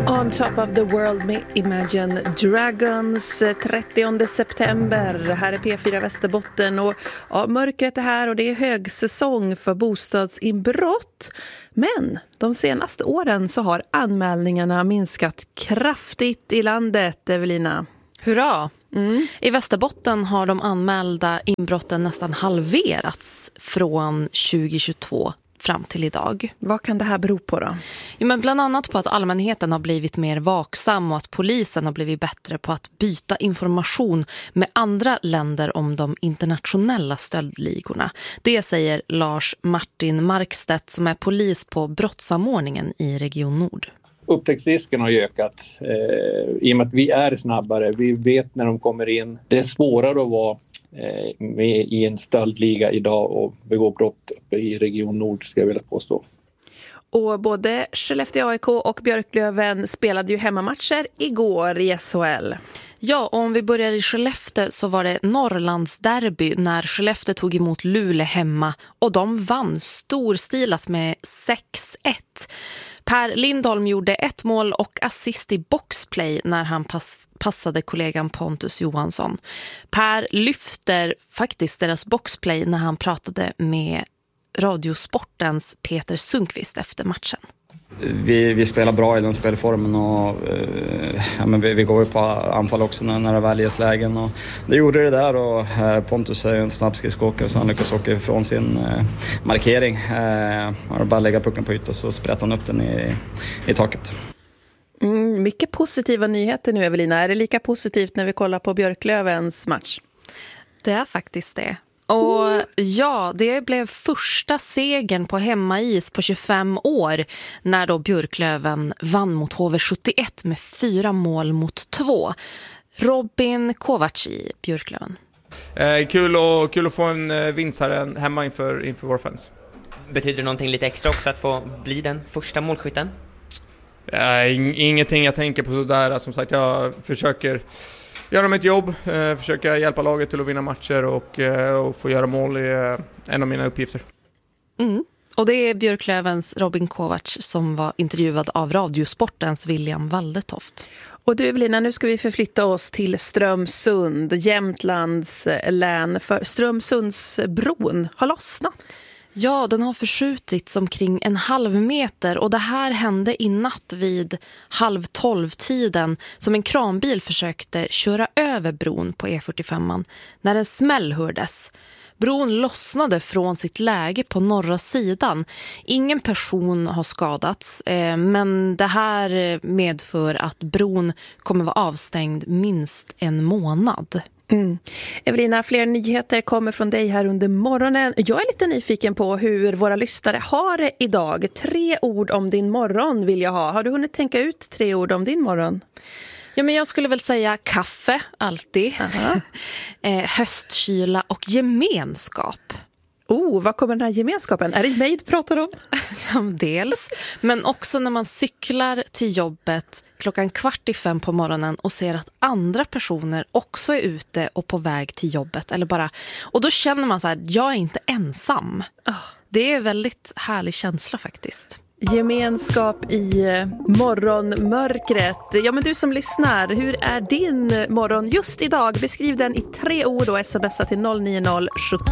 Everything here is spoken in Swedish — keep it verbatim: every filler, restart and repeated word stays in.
On top of the world med Imagine Dragons, trettionde september. Här är P fyra Västerbotten och ja, mörkret är här och det är högsäsong för bostadsinbrott. Men de senaste åren så har anmälningarna minskat kraftigt i landet, Evelina. Hurra! Mm. I Västerbotten har de anmälda inbrotten nästan halverats från tjugohundratjugotvå fram till idag. Vad kan det här bero på då? Jo, men bland annat på att allmänheten har blivit mer vaksam och att polisen har blivit bättre på att byta information med andra länder om de internationella stöldligorna. Det säger Lars Martin Markstedt som är polis på brottssamordningen i Region Nord. Upptäcktsrisken har ökat eh, i och med att vi är snabbare. Vi vet när de kommer in. Det är svårare att vara eh, med i en stöldliga idag och begå brott uppe i Region Nord, ska jag vilja påstå. Och både Skellefteå A I K och Björklöven spelade ju hemmamatcher igår i S H L. Ja, och om vi börjar i Skellefteå så var det Norrlands derby när Skellefteå tog emot Luleå hemma och de vann storstilat med sex ett. Per Lindholm gjorde ett mål och assist i boxplay när han pass- passade kollegan Pontus Johansson. Per lyfter faktiskt deras boxplay när han pratade med Radiosportens Peter Sundqvist efter matchen. Vi, vi spelar bra i den spelformen och eh, ja, men vi, vi går ju på anfall också när, när det väl ges lägen. Och det gjorde det där och eh, Pontus är ju en snabb skridskåkare så han lyckas åka ifrån sin eh, markering. Eh, och bara lägga pucken på ytan så sprätter han upp den i, i taket. Mm, mycket positiva nyheter nu, Evelina. Är det lika positivt när vi kollar på Björklövens match? Det är faktiskt det. Och ja, det blev första segern på hemmais på tjugofem år när då Björklöven vann mot H V sjuttioett med fyra mål mot två. Robin Kovacs i Björklöven. Eh, kul, och, kul att få en eh, vinst här hemma inför, inför våra fans. Betyder det någonting lite extra också att få bli den första målskytten? Eh, ingenting jag tänker på sådär. Som sagt, jag försöker göra mitt jobb, eh, försöka hjälpa laget till att vinna matcher och, eh, och få göra mål i eh, en av mina uppgifter. Mm. Och det är Björklövens Robin Kovacs som var intervjuad av Radiosportens William Waldetoft. Och du, Evelina, nu ska vi förflytta oss till Strömsund, Jämtlands län, för Strömsundsbron har lossnat. Ja, den har förskjutits omkring en halv meter och det här hände i natt vid halv tolv-tiden som en kranbil försökte köra över bron på E fyrtiofem när en smäll hördes. Bron lossnade från sitt läge på norra sidan. Ingen person har skadats, eh, men det här medför att bron kommer vara avstängd minst en månad. Mm. Evelina, fler nyheter kommer från dig här under morgonen. Jag är lite nyfiken på hur våra lyssnare har det idag. Tre ord om din morgon vill jag ha. Har du hunnit tänka ut tre ord om din morgon? Ja, men jag skulle väl säga kaffe, alltid. eh, höstkyla och gemenskap. Oh, vad kommer den här gemenskapen? Är det mig du pratar om? Ja, dels. Men också när man cyklar till jobbet klockan kvart i fem på morgonen och ser att andra personer också är ute och på väg till jobbet. Eller bara, och då känner man så här, jag är inte ensam. Oh. Det är en väldigt härlig känsla faktiskt. Gemenskap i morgonmörkret. Ja, men du som lyssnar, hur är din morgon just idag? Beskriv den i tre ord och smsa till noll nio noll sjuttio.